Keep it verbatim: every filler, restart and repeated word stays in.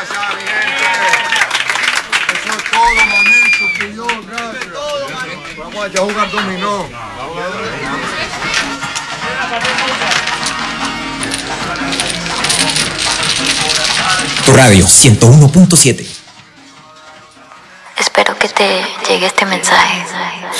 Gracias, mi gente. Eso es todo, manito, que yo, gracias. Vamos allá a jugar dominó. Tu radio ciento uno punto siete. Espero que te llegue este mensaje.